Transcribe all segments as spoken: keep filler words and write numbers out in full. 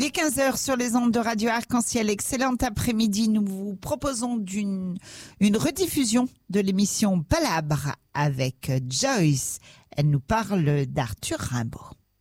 Il est quinze heures sur les ondes de Radio Arc-en-Ciel. Excellent après-midi. Nous vous proposons d'une, une rediffusion de l'émission Palabre avec Joyce. Elle nous parle d'Arthur Rimbaud.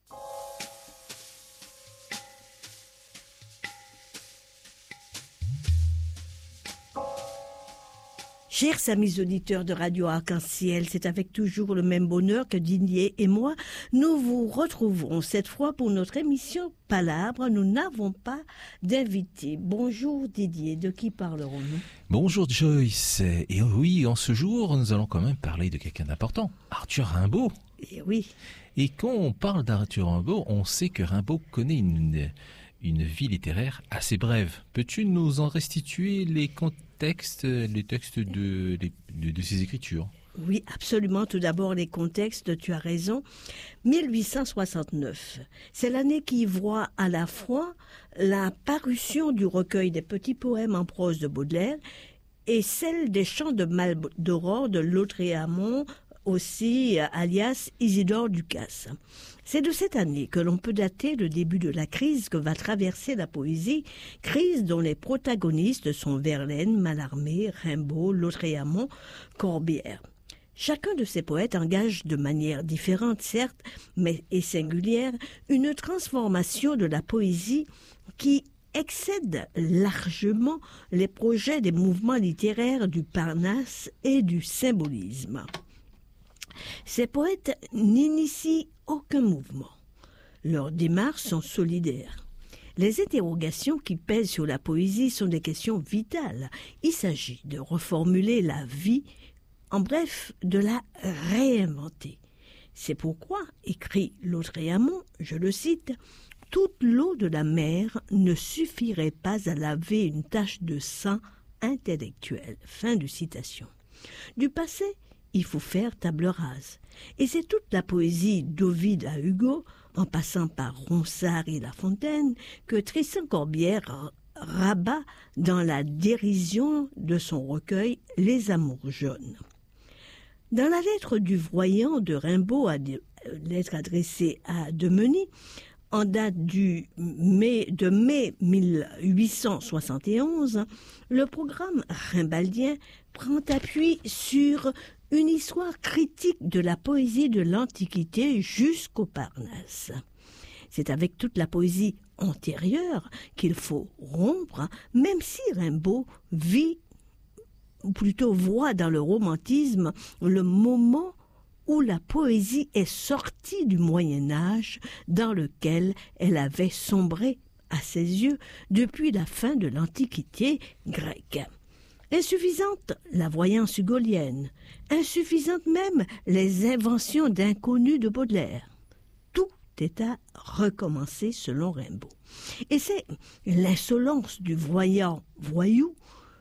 Chers amis auditeurs de Radio Arc-en-Ciel, c'est avec toujours le même bonheur que Didier et moi, nous vous retrouvons cette fois pour notre émission Palabre. Nous n'avons pas d'invité. Bonjour Didier, de qui parlerons-nous? Bonjour Joyce. Et oui, en ce jour, nous allons quand même parler de quelqu'un d'important, Arthur Rimbaud. Et oui. Et quand on parle d'Arthur Rimbaud, on sait que Rimbaud connaît une, une vie littéraire assez brève. Peux-tu nous en restituer les contextes Textes, les textes de, de, de ses écritures? Oui, absolument. Tout d'abord, les contextes, tu as raison. mille huit cent soixante-neuf, c'est l'année qui voit à la fois la parution du recueil des petits poèmes en prose de Baudelaire et celle des chants de Maldoror de Lautréamont, aussi alias Isidore Ducasse. C'est de cette année que l'on peut dater le début de la crise que va traverser la poésie, crise dont les protagonistes sont Verlaine, Mallarmé, Rimbaud, Lautréamont, Corbière. Chacun de ces poètes engage de manière différente, certes, mais et singulière, une transformation de la poésie qui excède largement les projets des mouvements littéraires du Parnasse et du symbolisme. Ces poètes n'initient aucun mouvement. Leurs démarches sont solidaires. Les interrogations qui pèsent sur la poésie sont des questions vitales. Il s'agit de reformuler la vie, en bref, de la réinventer. C'est pourquoi, écrit Lautréamont, je le cite, « Toute l'eau de la mer ne suffirait pas à laver une tache de sang intellectuel. » Fin de citation. Du passé, il faut faire table rase. Et c'est toute la poésie d'Ovide à Hugo, en passant par Ronsard et La Fontaine, que Tristan Corbière rabat dans la dérision de son recueil Les Amours jaunes. Dans la lettre du voyant de Rimbaud, à de, lettre adressée à Demeny, en date du mai, de mai mille huit cent soixante et onze, le programme rimbaldien prend appui sur une histoire critique de la poésie de l'Antiquité jusqu'au Parnasse. C'est avec toute la poésie antérieure qu'il faut rompre, même si Rimbaud vit, ou plutôt voit dans le romantisme, le moment où la poésie est sortie du Moyen-Âge dans lequel elle avait sombré à ses yeux depuis la fin de l'Antiquité grecque. Insuffisante la voyance hugolienne, insuffisantes même les inventions d'inconnus de Baudelaire. Tout est à recommencer selon Rimbaud. Et c'est l'insolence du voyant voyou,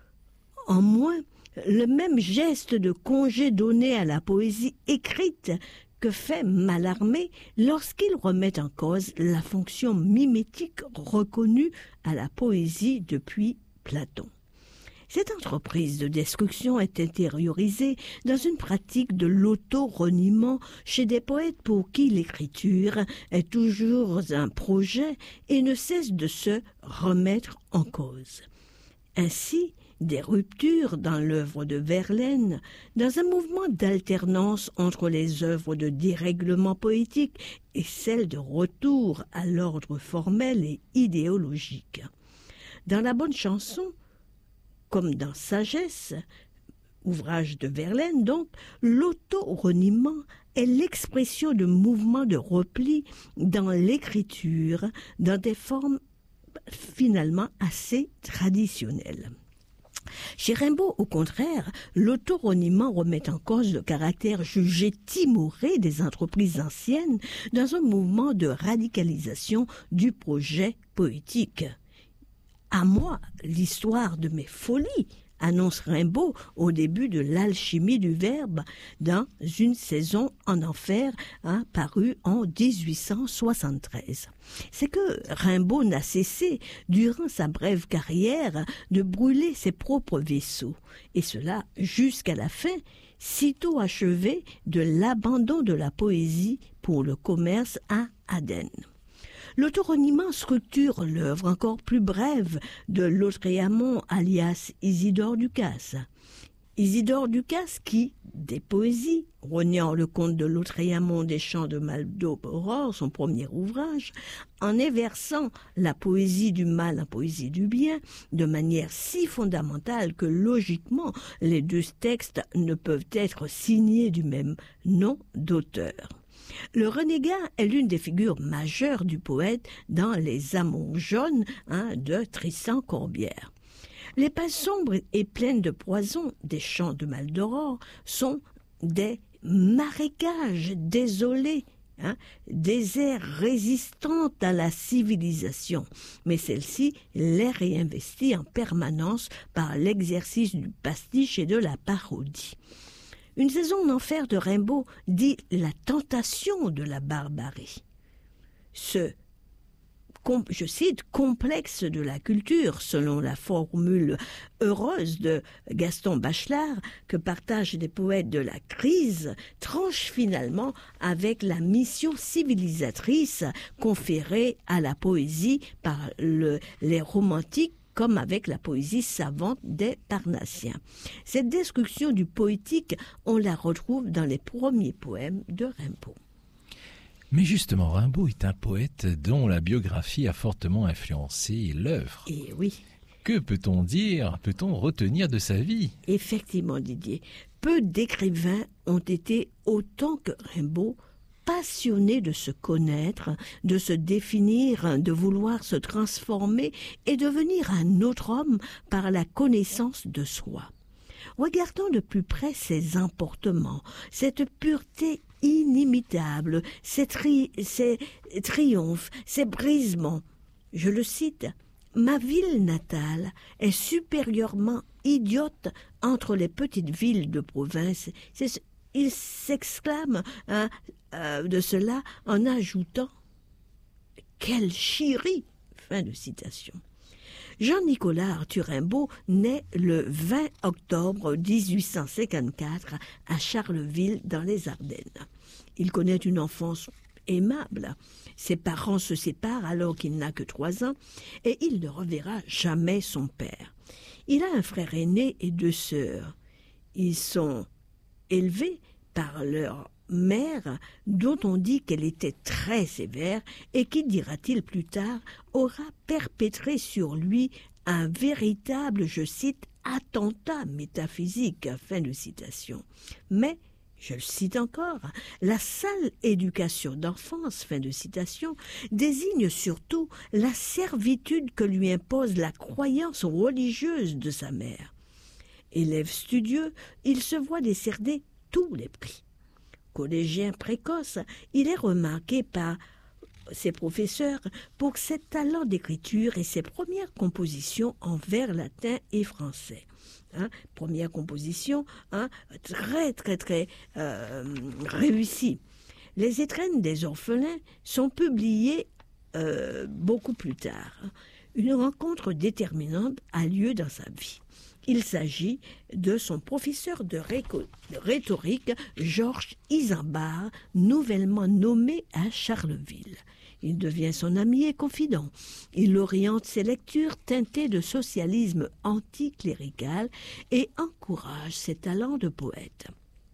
en moins le même geste de congé donné à la poésie écrite que fait Mallarmé lorsqu'il remet en cause la fonction mimétique reconnue à la poésie depuis Platon. Cette entreprise de destruction est intériorisée dans une pratique de l'auto-reniement chez des poètes pour qui l'écriture est toujours un projet et ne cesse de se remettre en cause. Ainsi, des ruptures dans l'œuvre de Verlaine, dans un mouvement d'alternance entre les œuvres de dérèglement poétique et celles de retour à l'ordre formel et idéologique. Dans La Bonne Chanson, comme dans Sagesse, ouvrage de Verlaine donc, l'auto-reniement est l'expression de mouvements de repli dans l'écriture, dans des formes finalement assez traditionnelles. Chez Rimbaud, au contraire, l'auto-reniement remet en cause le caractère jugé timoré des entreprises anciennes dans un mouvement de radicalisation du projet poétique. À moi, l'histoire de mes folies, annonce Rimbaud au début de l'alchimie du verbe dans Une saison en enfer, hein, paru en dix-huit cent soixante-treize. C'est que Rimbaud n'a cessé, durant sa brève carrière, de brûler ses propres vaisseaux, et cela jusqu'à la fin, sitôt achevé de l'abandon de la poésie pour le commerce à Aden. L'autoroniement structure l'œuvre encore plus brève de Lautréamont, alias Isidore Ducasse. Isidore Ducasse qui, des poésies, reniant le conte de Lautréamont des Chants de Maldoror, son premier ouvrage, en inversant la poésie du mal en poésie du bien, de manière si fondamentale que logiquement les deux textes ne peuvent être signés du même nom d'auteur. Le renégat est l'une des figures majeures du poète dans Les Amours jaunes hein, de Tristan Corbière. Les pages sombres et pleines de poison des Chants de Maldoror sont des marécages désolés, hein, déserts résistants à la civilisation, mais celle-ci les réinvestit en permanence par l'exercice du pastiche et de la parodie. Une saison d'enfer de Rimbaud dit la tentation de la barbarie. Ce je cite, complexe de la culture, selon la formule heureuse de Gaston Bachelard, que partagent les poètes de la crise, tranche finalement avec la mission civilisatrice conférée à la poésie par le, les romantiques, comme avec la poésie savante des Parnassiens. Cette destruction du poétique, on la retrouve dans les premiers poèmes de Rimbaud. Mais justement, Rimbaud est un poète dont la biographie a fortement influencé l'œuvre. Et oui. Que peut-on dire, peut-on retenir de sa vie ? Effectivement, Didier, peu d'écrivains ont été autant que Rimbaud passionnés de se connaître, de se définir, de vouloir se transformer et devenir un autre homme par la connaissance de soi. Regardons de plus près ses emportements, cette pureté inimitable, ses, tri- ses triomphes, ses brisements. Je le cite, « Ma ville natale est supérieurement idiote entre les petites villes de province. » Il s'exclame hein, euh, de cela en ajoutant « Quelle chierie !» Fin de citation. Jean-Nicolas Arthur Rimbaud naît le vingt octobre dix-huit cent cinquante-quatre à Charleville dans les Ardennes. Il connaît une enfance aimable. Ses parents se séparent alors qu'il n'a que trois ans et il ne reverra jamais son père. Il a un frère aîné et deux sœurs. Ils sont élevés par leur mère, dont on dit qu'elle était très sévère et qui, dira-t-il plus tard, aura perpétré sur lui un véritable, je cite, attentat métaphysique, fin de citation. Mais, je le cite encore, la sale éducation d'enfance, fin de citation, désigne surtout la servitude que lui impose la croyance religieuse de sa mère. Élève studieux, il se voit décerner tous les prix. Collégien précoce, il est remarqué par ses professeurs pour ses talents d'écriture et ses premières compositions en vers latin et français. Hein, première composition hein, très très très euh, réussie. Les étrennes des orphelins sont publiées euh, beaucoup plus tard. Une rencontre déterminante a lieu dans sa vie. Il s'agit de son professeur de, réco- de rhétorique, Georges Isambard, nouvellement nommé à Charleville. Il devient son ami et confident. Il oriente ses lectures teintées de socialisme anticlérical et encourage ses talents de poète.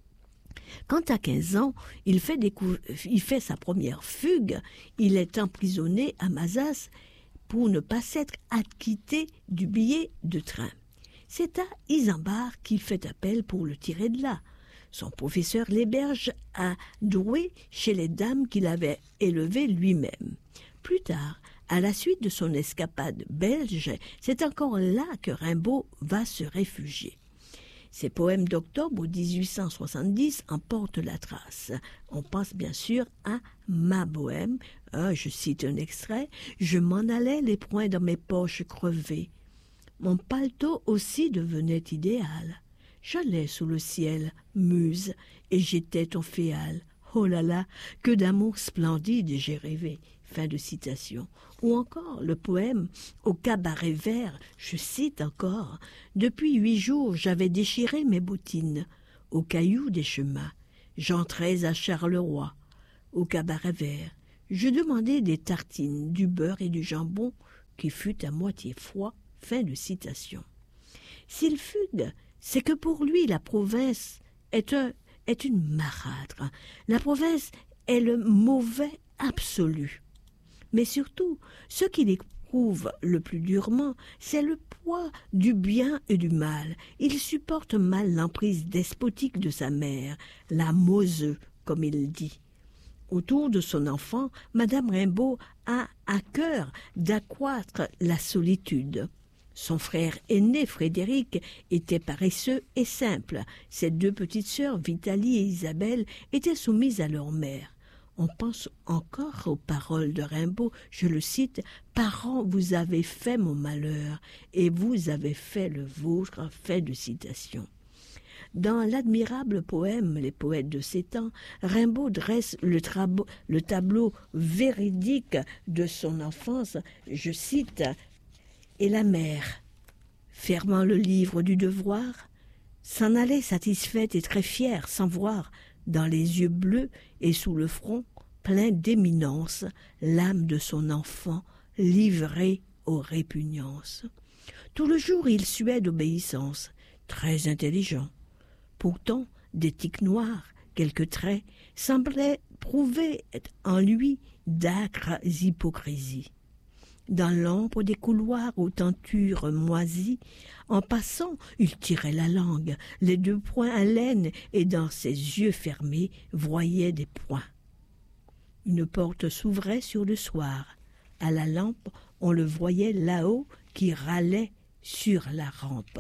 Quand à quinze ans, il fait, décou- il fait sa première fugue, il est emprisonné à Mazas pour ne pas s'être acquitté du billet de train. C'est à Isambard qu'il fait appel pour le tirer de là. Son professeur l'héberge à Douai chez les dames qu'il avait élevées lui-même. Plus tard, à la suite de son escapade belge, c'est encore là que Rimbaud va se réfugier. Ses poèmes d'octobre dix-huit cent soixante-dix en portent la trace. On pense bien sûr à Ma Bohème. Ah, je cite un extrait. « Je m'en allais les poings dans mes poches crevées. Mon paletot aussi devenait idéal. J'allais sous le ciel, muse, et j'étais ton féal. Oh là là, que d'amour splendide j'ai rêvé. » Fin de citation. Ou encore le poème « Au cabaret vert », je cite encore. « Depuis huit jours, j'avais déchiré mes bottines. Au caillou des chemins, j'entrais à Charleroi. Au cabaret vert, Je demandai des tartines, du beurre et du jambon qui fut à moitié froid. Fin de citation. S'il fugue, c'est que pour lui la province est, un, est une marâtre. La province est le mauvais absolu. Mais surtout, ce qu'il éprouve le plus durement, c'est le poids du bien et du mal. Il supporte mal l'emprise despotique de sa mère, la Moseux, comme il dit. Autour de son enfant, Madame Rimbaud a à cœur d'accroître la solitude. Son frère aîné, Frédéric, était paresseux et simple. Ses deux petites sœurs, Vitalie et Isabelle, étaient soumises à leur mère. On pense encore aux paroles de Rimbaud, je le cite, « Parents, vous avez fait mon malheur, et vous avez fait le vôtre », fin de citation. Dans l'admirable poème « Les poètes de ces temps », Rimbaud dresse le, trabo, le tableau véridique de son enfance, je cite, « Et la mère, fermant le livre du devoir, s'en allait satisfaite et très fière, sans voir, dans les yeux bleus et sous le front, plein d'éminence, l'âme de son enfant livrée aux répugnances. Tout le jour il suait d'obéissance, très intelligent. Pourtant, des tics noirs, quelques traits, semblaient prouver en lui d'âcres hypocrisies. Dans l'ombre des couloirs aux tentures moisies, en passant, il tirait la langue, les deux poings à laine, et dans ses yeux fermés voyait des points. Une porte s'ouvrait sur le soir. À la lampe, on le voyait là-haut qui râlait sur la rampe.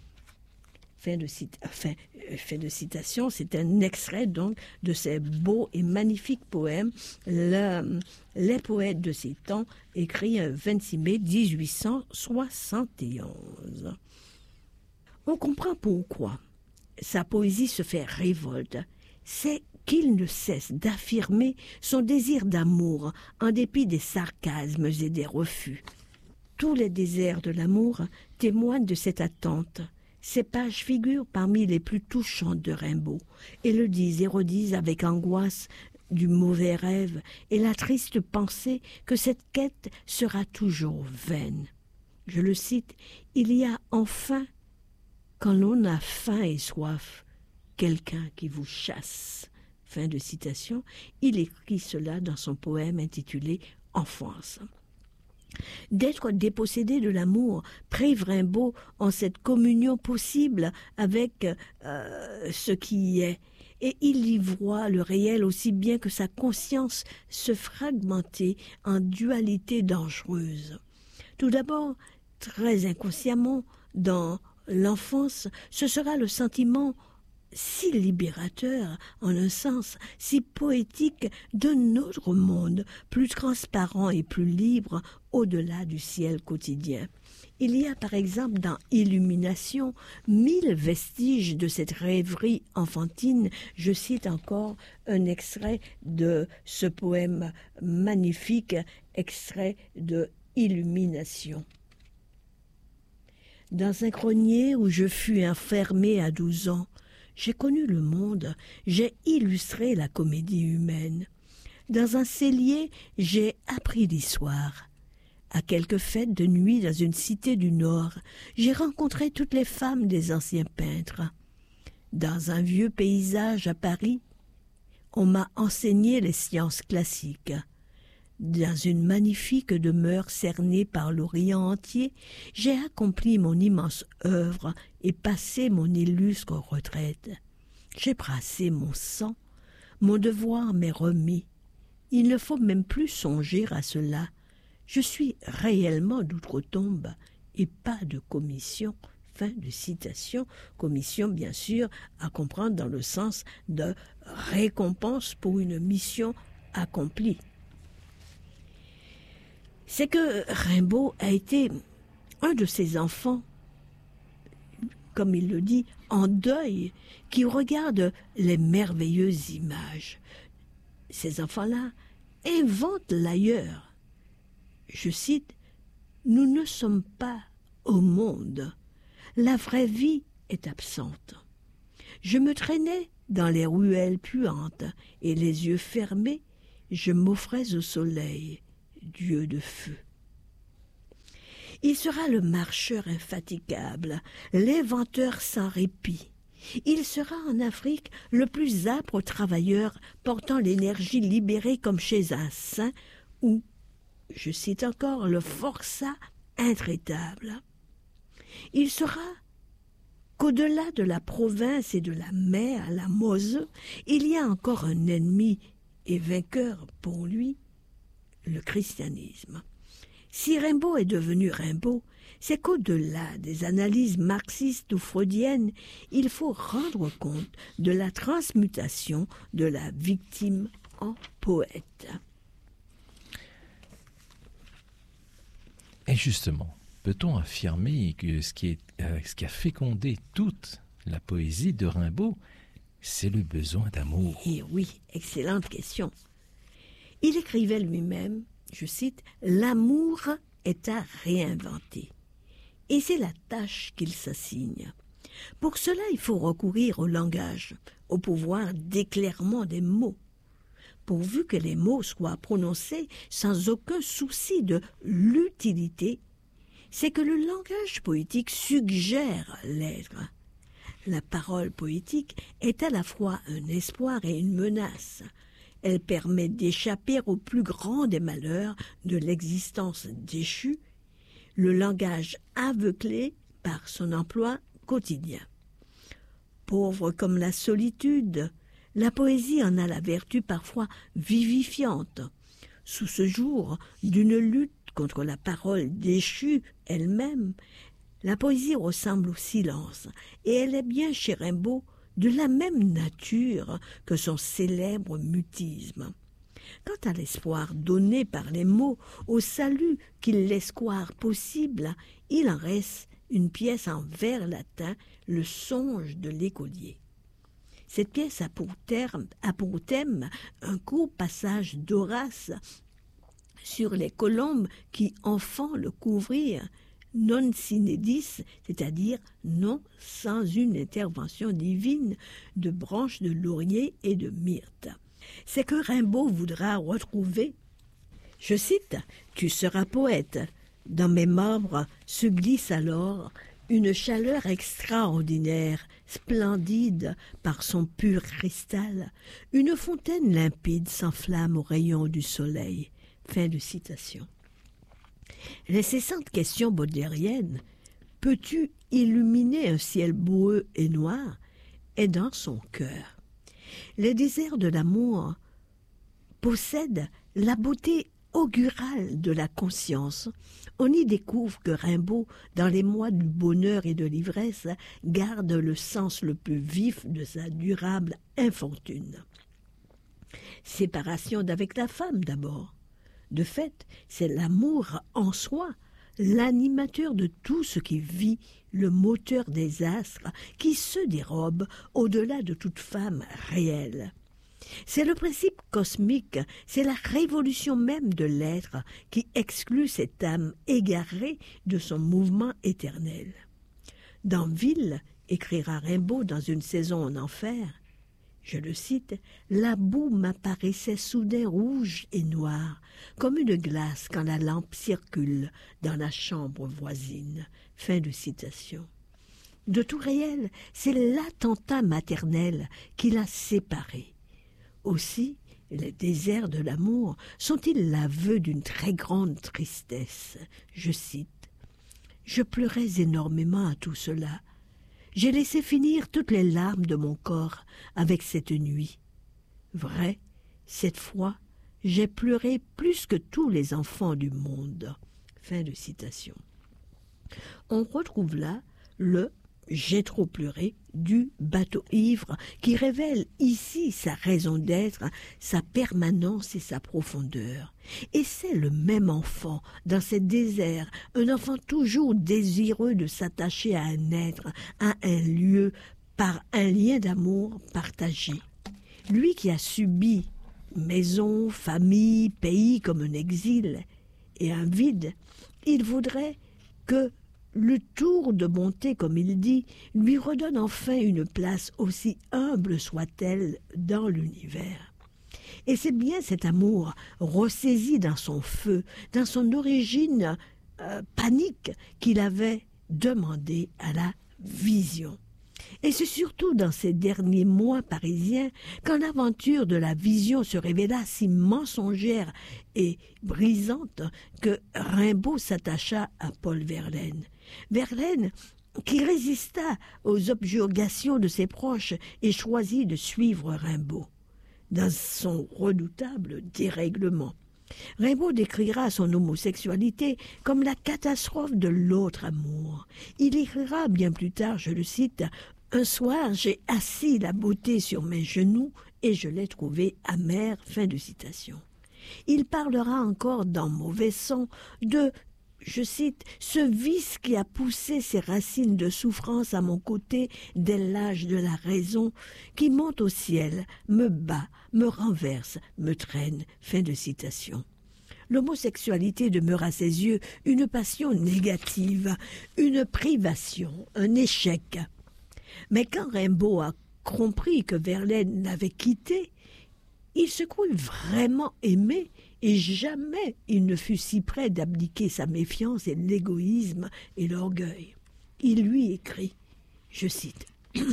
Fin de, cita- fin, fin de citation, c'est un extrait donc de ces beaux et magnifiques poèmes, le, Les poètes de ces temps, écrit le vingt-six mai dix-huit cent soixante et onze. On comprend pourquoi sa poésie se fait révolte. C'est qu'il ne cesse d'affirmer son désir d'amour en dépit des sarcasmes et des refus. Tous les déserts de l'amour témoignent de cette attente. Ces pages figurent parmi les plus touchantes de Rimbaud et le disent et redisent avec angoisse du mauvais rêve et la triste pensée que cette quête sera toujours vaine. Je le cite, « Il y a enfin, quand l'on a faim et soif, quelqu'un qui vous chasse. » Fin de citation. Il écrit cela dans son poème intitulé « Enfance ». D'être dépossédé de l'amour prive Rimbaud en cette communion possible avec euh, ce qui y est, et il y voit le réel aussi bien que sa conscience se fragmenter en dualité dangereuse. Tout d'abord, très inconsciemment, dans l'enfance, ce sera le sentiment si libérateur, en un sens, si poétique d'un autre monde, plus transparent et plus libre au-delà du ciel quotidien. Il y a par exemple dans Illumination mille vestiges de cette rêverie enfantine. Je cite encore un extrait de ce poème magnifique, extrait de Illumination. Dans un grenier où je fus enfermé à douze ans, j'ai connu le monde, j'ai illustré la comédie humaine. Dans un cellier, j'ai appris l'histoire. À quelques fêtes de nuit dans une cité du Nord, j'ai rencontré toutes les femmes des anciens peintres. Dans un vieux paysage à Paris, on m'a enseigné les sciences classiques. Dans une magnifique demeure cernée par l'Orient entier, j'ai accompli mon immense œuvre et passé mon illustre retraite. J'ai brassé mon sang, mon devoir m'est remis. Il ne faut même plus songer à cela. Je suis réellement d'outre-tombe et pas de commission. Fin de citation. Commission, bien sûr, à comprendre dans le sens de récompense pour une mission accomplie. C'est que Rimbaud a été un de ces enfants, comme il le dit, en deuil, qui regardent les merveilleuses images. Ces enfants-là inventent l'ailleurs. Je cite, « Nous ne sommes pas au monde. La vraie vie est absente. Je me traînais dans les ruelles puantes et les yeux fermés, je m'offrais au soleil, dieu de feu. Il sera le marcheur infatigable, l'inventeur sans répit. Il sera en Afrique le plus âpre travailleur portant l'énergie libérée comme chez un saint ou, je cite encore, le forçat intraitable. Il sera qu'au-delà de la province et de la mer, la Moselle, il y a encore un ennemi et vainqueur pour lui, le christianisme. Si Rimbaud est devenu Rimbaud, c'est qu'au-delà des analyses marxistes ou freudiennes, il faut rendre compte de la transmutation de la victime en poète. Et justement, peut-on affirmer que ce qui, est, euh, ce qui a fécondé toute la poésie de Rimbaud, c'est le besoin d'amour? Et oui, excellente question. Il écrivait lui-même, je cite, « L'amour est à réinventer ». Et c'est la tâche qu'il s'assigne. Pour cela, il faut recourir au langage, au pouvoir d'éclairement des mots, pourvu que les mots soient prononcés sans aucun souci de l'utilité. C'est que le langage poétique suggère l'être. La parole poétique est à la fois un espoir et une menace. Elle permet d'échapper au plus grand des malheurs de l'existence déchue, le langage aveuglé par son emploi quotidien. Pauvre comme la solitude, la poésie en a la vertu parfois vivifiante. Sous ce jour d'une lutte contre la parole déchue elle-même, la poésie ressemble au silence, et elle est bien chez Rimbaud de la même nature que son célèbre mutisme. Quant à l'espoir donné par les mots au salut qu'il laisse croire possible, il en reste une pièce en vers latin, le songe de l'écolier. Cette pièce a pour, terme, a pour thème un court passage d'Horace sur les colombes qui, enfant, le couvrirent, non sine dis, c'est-à-dire non sans une intervention divine de branches de laurier et de myrte. C'est que Rimbaud voudra retrouver, je cite, « Tu seras poète ». Dans mes membres se glisse alors une chaleur extraordinaire, splendide par son pur cristal. Une fontaine limpide s'enflamme aux rayons du soleil. Fin de citation. L'incessante question baudelairienne « Peux-tu illuminer un ciel boueux et noir ?» est dans son cœur. Les déserts de l'amour possèdent la beauté augurale de la conscience. On y découvre que Rimbaud, dans les mois du bonheur et de l'ivresse, garde le sens le plus vif de sa durable infortune. Séparation d'avec la femme d'abord. De fait, c'est l'amour en soi, l'animateur de tout ce qui vit, le moteur des astres, qui se dérobe au-delà de toute femme réelle. C'est le principe cosmique, c'est la révolution même de l'être qui exclut cette âme égarée de son mouvement éternel. Dans Ville, écrira Rimbaud dans une saison en enfer, je le cite, « La boue m'apparaissait soudain rouge et noire, comme une glace quand la lampe circule dans la chambre voisine. » Fin de citation. De tout réel, c'est l'attentat maternel qui l'a séparé. Aussi, les déserts de l'amour sont-ils l'aveu d'une très grande tristesse. Je cite, « Je pleurais énormément à tout cela. J'ai laissé finir toutes les larmes de mon corps avec cette nuit. Vrai, cette fois, j'ai pleuré plus que tous les enfants du monde. » Fin de citation. On retrouve là le « j'ai trop pleuré » du bateau ivre qui révèle ici sa raison d'être, sa permanence et sa profondeur. Et c'est le même enfant dans ces déserts, un enfant toujours désireux de s'attacher à un être, à un lieu, par un lien d'amour partagé. Lui qui a subi maison, famille, pays comme un exil et un vide, il voudrait que le tour de bonté, comme il dit, lui redonne enfin une place aussi humble soit-elle dans l'univers. Et c'est bien cet amour ressaisi dans son feu, dans son origine euh, panique, qu'il avait demandé à la vision. Et c'est surtout dans ces derniers mois parisiens, quand l'aventure de la vision se révéla si mensongère et brisante, que Rimbaud s'attacha à Paul Verlaine. Verlaine qui résista aux objurgations de ses proches et choisit de suivre Rimbaud dans son redoutable dérèglement. Rimbaud décrira son homosexualité comme la catastrophe de l'autre amour. Il écrira bien plus tard, je le cite, « Un soir, j'ai assis la beauté sur mes genoux et je l'ai trouvée amère ». Fin de citation. Il parlera encore dans Mauvais sang de, je cite, « ce vice qui a poussé ses racines de souffrance à mon côté dès l'âge de la raison, qui monte au ciel, me bat, me renverse, me traîne ». Fin de citation. L'homosexualité demeure à ses yeux une passion négative, une privation, un échec. Mais quand Rimbaud a compris que Verlaine l'avait quitté, il se crut vraiment aimé et jamais il ne fut si près d'abdiquer sa méfiance et l'égoïsme et l'orgueil. Il lui écrit, je cite,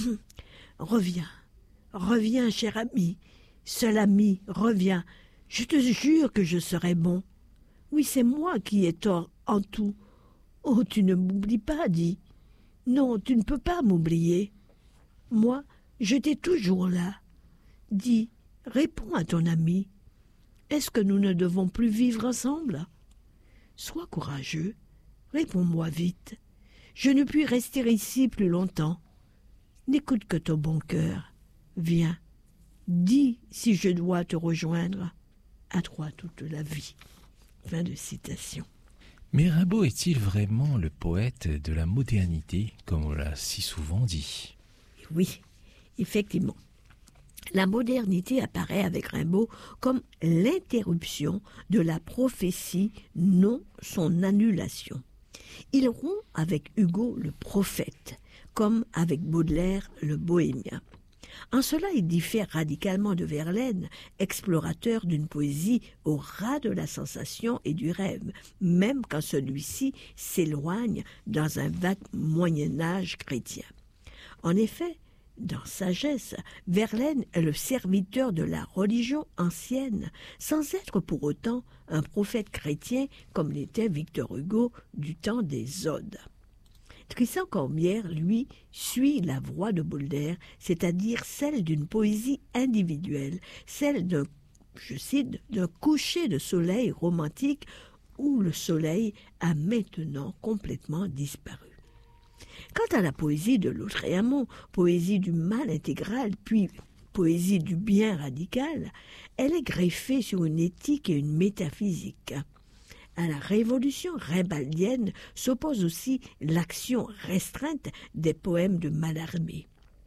« Reviens, reviens, cher ami, seul ami, reviens, je te jure que je serai bon. Oui, c'est moi qui ai tort en tout. Oh, tu ne m'oublies pas, dis. Non, tu ne peux pas m'oublier. Moi, je t'ai toujours là. Dis, réponds à ton ami. Est-ce que nous ne devons plus vivre ensemble? Sois courageux, réponds-moi vite. Je ne puis rester ici plus longtemps. N'écoute que ton bon cœur. Viens, dis si je dois te rejoindre. À toi toute la vie. » Fin de citation. Mais Rimbaud est-il vraiment le poète de la modernité, comme on l'a si souvent dit? Oui, effectivement. La modernité apparaît avec Rimbaud comme l'interruption de la prophétie, non son annulation. Il rompt avec Hugo le prophète, comme avec Baudelaire le bohémien. En cela, il diffère radicalement de Verlaine, explorateur d'une poésie au ras de la sensation et du rêve, même quand celui-ci s'éloigne dans un vague Moyen-Âge chrétien. En effet, dans Sagesse, Verlaine est le serviteur de la religion ancienne, sans être pour autant un prophète chrétien comme l'était Victor Hugo du temps des Odes. Tristan Corbière, lui, suit la voie de Baudelaire, c'est-à-dire celle d'une poésie individuelle, celle d'un, je cite, d'un coucher de soleil romantique où le soleil a maintenant complètement disparu. Quant à la poésie de Lautréamont, poésie du mal intégral, puis poésie du bien radical, elle est greffée sur une éthique et une métaphysique. À la révolution rimbaldienne s'oppose aussi l'action restreinte des poèmes de Mallarmé.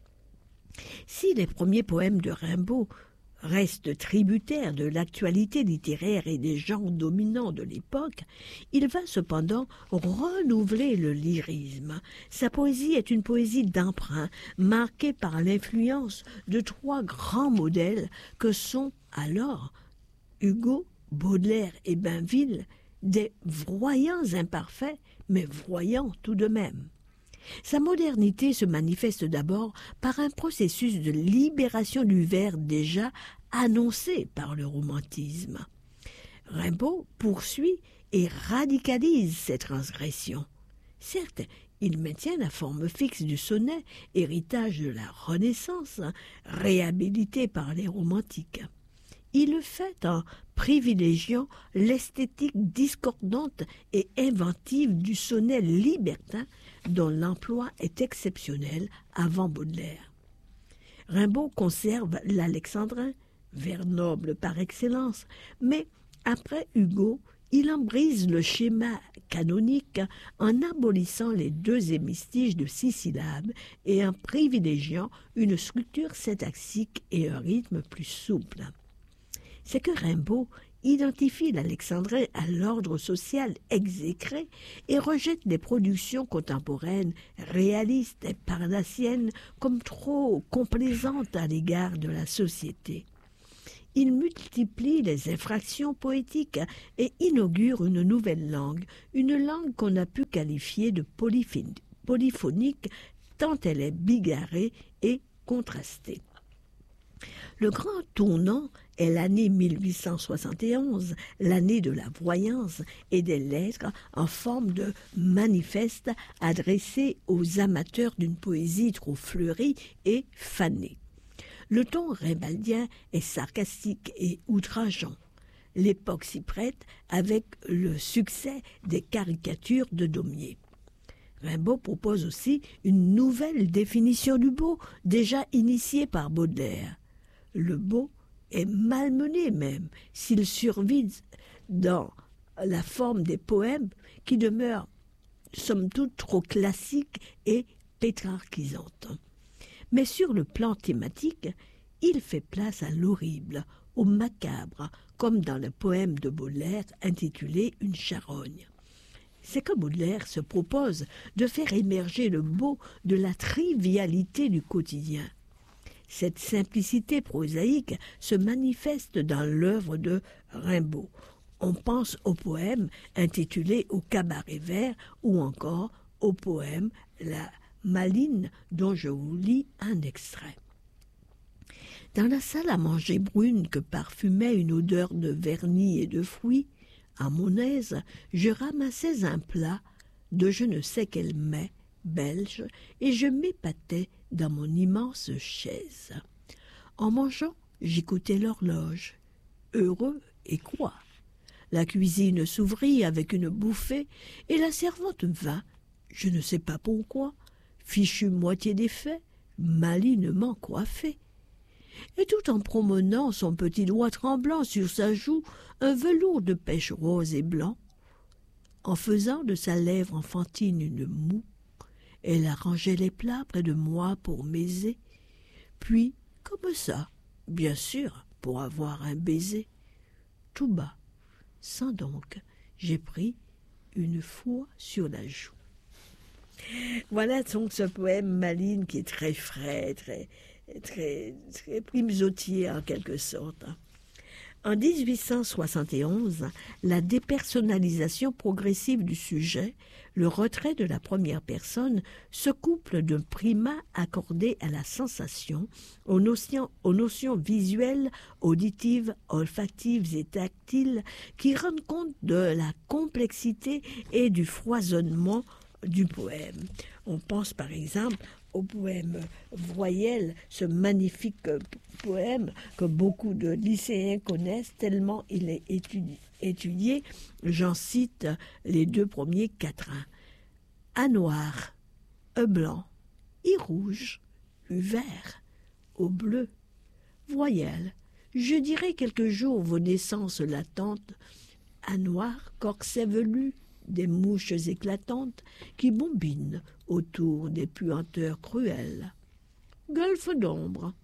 Si les premiers poèmes de Rimbaud restent tributaires de l'actualité littéraire et des genres dominants de l'époque, il va cependant renouveler le lyrisme. Sa poésie est une poésie d'emprunt, marquée par l'influence de trois grands modèles que sont alors Hugo, Baudelaire et Bainville, des voyants imparfaits, mais voyants tout de même. Sa modernité se manifeste d'abord par un processus de libération du vers déjà annoncé par le romantisme. Rimbaud poursuit et radicalise ces transgressions. Certes, il maintient la forme fixe du sonnet, héritage de la Renaissance, réhabilité par les romantiques. Il le fait en privilégiant l'esthétique discordante et inventive du sonnet libertin dont l'emploi est exceptionnel avant Baudelaire. Rimbaud conserve l'alexandrin, vers noble par excellence, mais après Hugo, il en brise le schéma canonique en abolissant les deux hémistiches de six syllabes et en privilégiant une structure syntaxique et un rythme plus souple. C'est que Rimbaud identifie l'alexandrin à l'ordre social exécré et rejette les productions contemporaines, réalistes et parnassiennes comme trop complaisantes à l'égard de la société. il multiplie les infractions poétiques et inaugure une nouvelle langue, une langue qu'on a pu qualifier de polyphonique tant elle est bigarrée et contrastée. Le grand tournant est l'année mille huit cent soixante et onze, l'année de la voyance et des lettres en forme de manifeste adressé aux amateurs d'une poésie trop fleurie et fanée. Le ton rimbaldien est sarcastique et outrageant. L'époque s'y prête avec le succès des caricatures de Daumier. Rimbaud propose aussi une nouvelle définition du beau, déjà initiée par Baudelaire. Le beau est malmené même s'il survit dans la forme des poèmes qui demeurent somme toute trop classiques et pétrarchisantes. Mais sur le plan thématique, il fait place à l'horrible, au macabre, comme dans le poème de Baudelaire intitulé « Une charogne ». C'est que Baudelaire se propose de faire émerger le beau de la trivialité du quotidien. Cette simplicité prosaïque se manifeste dans l'œuvre de Rimbaud. On pense au poème intitulé « Au cabaret vert » ou encore au poème « La Malines » dont je vous lis un extrait. Dans la salle à manger brune que parfumait une odeur de vernis et de fruits, à mon aise, je ramassais un plat de je ne sais quel mets belge et je m'épatais dans mon immense chaise. En mangeant, j'écoutais l'horloge. Heureux et quoi? La cuisine s'ouvrit avec une bouffée et la servante vint, je ne sais pas pourquoi, fichue moitié défait, malinement coiffée. Et tout en promenant son petit doigt tremblant sur sa joue un velours de pêche rose et blanc, en faisant de sa lèvre enfantine une moue, elle arrangeait les plats près de moi pour m'aiser, puis, comme ça, bien sûr, pour avoir un baiser. Tout bas, sans donc, j'ai pris une fois sur la joue. Voilà donc ce poème Malines qui est très frais, très, très, très primesautier en quelque sorte. En dix-huit cent soixante et onze, la dépersonnalisation progressive du sujet, le retrait de la première personne, se couple d'un primat accordé à la sensation, aux notions, aux notions visuelles, auditives, olfactives et tactiles qui rendent compte de la complexité et du foisonnement du poème. On pense par exemple au poème Voyelle, ce magnifique poème que beaucoup de lycéens connaissent tellement il est étudié. étudié. J'en cite les deux premiers quatrains. A noir, E blanc, I rouge, U vert, au bleu. Voyelle, je dirai quelques jours vos naissances latentes. A noir, corset velu, des mouches éclatantes qui bombinent autour des puanteurs cruelles. Golfe d'ombre.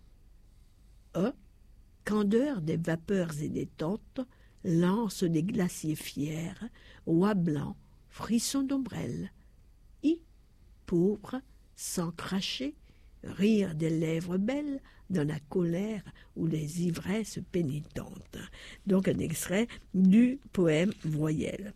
E, candeur des vapeurs et des tentes, lance des glaciers fiers, oie blanc, frisson d'ombrelle. I, pourpre, sans cracher, rire des lèvres belles dans la colère ou les ivresses pénitentes. Donc un extrait du poème Voyelle.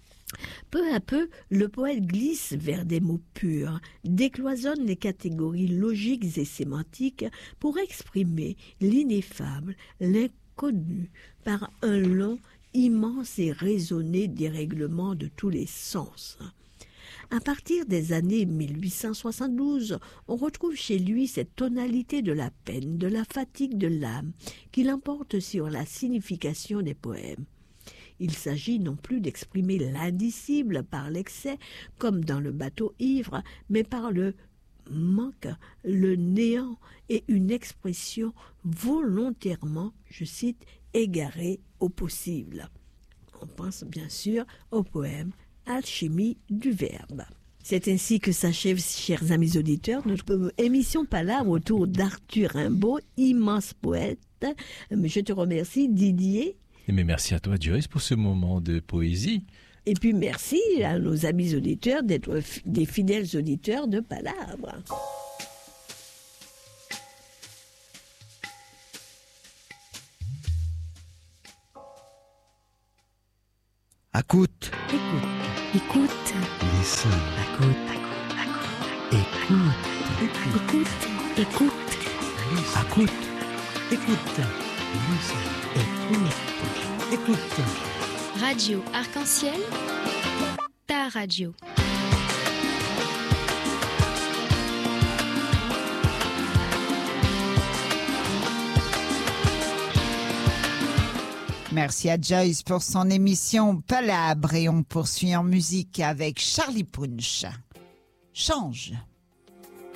Peu à peu, le poète glisse vers des mots purs, décloisonne les catégories logiques et sémantiques pour exprimer l'ineffable, l'inconnu, par un long, immense et raisonné dérèglement de tous les sens. À partir des années mille huit cent soixante-douze, on retrouve chez lui cette tonalité de la peine, de la fatigue de l'âme, qui l'emporte sur la signification des poèmes. Il s'agit non plus d'exprimer l'indicible par l'excès, comme dans le bateau ivre, mais par le manque, le néant et une expression volontairement, je cite, égarée au possible. On pense bien sûr au poème Alchimie du verbe. C'est ainsi que s'achève, chers amis auditeurs, notre émission Palabre autour d'Arthur Rimbaud, immense poète. Je te remercie, Didier. Mais merci à toi, Joyce, pour ce moment de poésie. Et puis merci à nos amis auditeurs d'être des fidèles auditeurs de Palabre. Écoute. Écoute. Écoute. Listen. Écoute. Écoute. Écoute. Écoute. Écoute. Écoute. Écoute. Écoute. Radio Arc-en-Ciel, ta radio. Merci à Joyce pour son émission Palabre et on poursuit en musique avec Charlie Punch. Change.